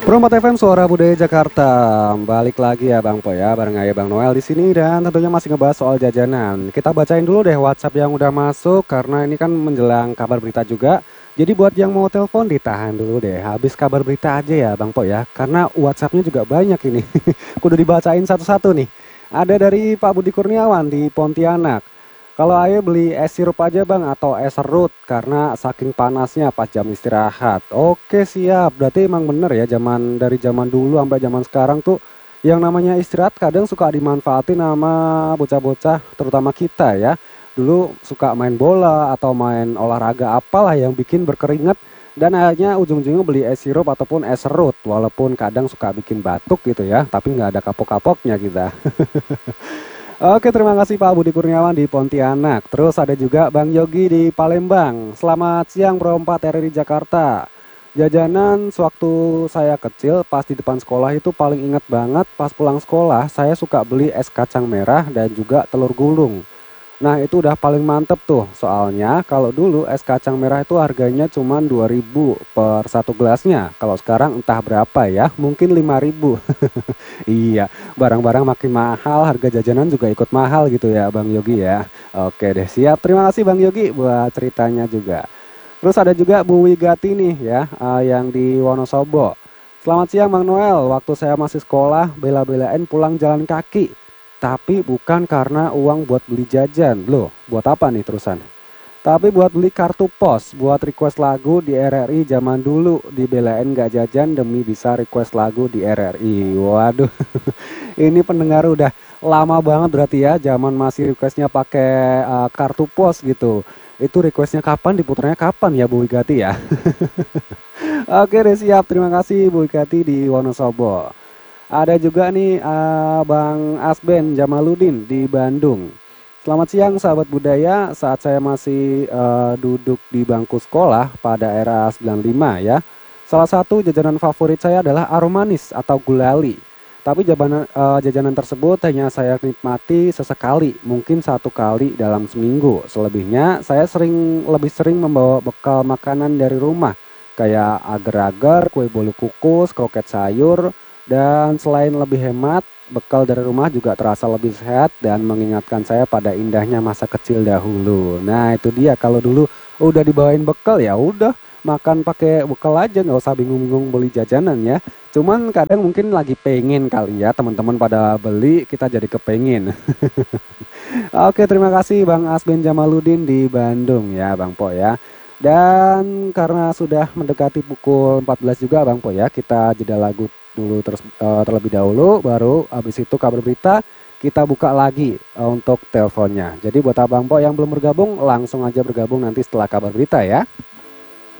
Perompat FM Suara Budaya Jakarta. Balik lagi ya Bang Po ya, bareng Ayah Bang Noel di sini dan tentunya masih ngebahas soal jajanan. Kita bacain dulu deh WhatsApp yang udah masuk karena ini kan menjelang kabar berita juga. Jadi buat yang mau telepon ditahan dulu deh, habis kabar berita aja ya Bang Po ya, karena WhatsAppnya juga banyak ini. Kudu dibacain satu-satu nih. Ada dari Pak Budi Kurniawan di Pontianak. Kalau Aye beli es sirup aja bang atau es serut karena saking panasnya pas jam istirahat. Oke siap, berarti emang bener ya dari zaman dulu sampai zaman sekarang tuh yang namanya istirahat kadang suka dimanfaatin sama bocah-bocah terutama kita ya. Dulu suka main bola atau main olahraga apalah yang bikin berkeringat dan akhirnya ujung-ujungnya beli es sirup ataupun es serut walaupun kadang suka bikin batuk gitu ya, tapi nggak ada kapok-kapoknya kita. Oke, terima kasih Pak Budi Kurniawan di Pontianak. Terus ada juga Bang Yogi di Palembang. Selamat siang Bro 4 RRI Jakarta. Jajanan sewaktu saya kecil pas di depan sekolah itu paling ingat banget pas pulang sekolah saya suka beli es kacang merah dan juga telur gulung. Nah itu udah paling mantep tuh soalnya kalau dulu es kacang merah itu harganya cuma 2.000 per satu gelasnya. Kalau sekarang entah berapa ya, mungkin 5.000. Iya, barang-barang makin mahal, harga jajanan juga ikut mahal gitu ya Bang Yogi ya. Oke deh, siap. Terima kasih Bang Yogi buat ceritanya juga. Terus ada juga Bu Wigati nih ya, yang di Wonosobo. Selamat siang Bang Noel, waktu saya masih sekolah bela-belain pulang jalan kaki. Tapi bukan karena uang buat beli jajan. Loh, buat apa nih terusan? Tapi buat beli kartu pos, buat request lagu di RRI zaman dulu, dibelain gak jajan demi bisa request lagu di RRI. Waduh, ini pendengar udah lama banget berarti ya, zaman masih requestnya pakai kartu pos gitu. Itu requestnya kapan, diputarnya kapan ya Bu Wigati ya? Oke deh siap, terima kasih Bu Wigati di Wonosobo. Ada juga nih Bang Asben Jamaludin di Bandung. Selamat siang sahabat budaya, saat saya masih duduk di bangku sekolah pada era 95 ya. Salah satu jajanan favorit saya adalah aromanis atau gulali. Tapi jajanan tersebut hanya saya nikmati sesekali, mungkin satu kali dalam seminggu. Selebihnya saya lebih sering membawa bekal makanan dari rumah. Kayak agar-agar, kue bolu kukus, kroket sayur, dan selain lebih hemat, bekal dari rumah juga terasa lebih sehat dan mengingatkan saya pada indahnya masa kecil dahulu. Nah itu dia kalau dulu udah dibawain bekal ya udah makan pakai bekal aja nggak usah bingung-bingung beli jajanan ya. Cuman kadang mungkin lagi pengen kali ya teman-teman pada beli kita jadi kepengen. Oke terima kasih Bang Asben Jamaludin di Bandung ya Bang Po ya. Dan karena sudah mendekati pukul 14 juga Bang Po ya, kita jeda lagu dulu terlebih dahulu, baru habis itu kabar berita kita buka lagi untuk teleponnya. Jadi buat Abang Po yang belum bergabung langsung aja bergabung nanti setelah kabar berita ya.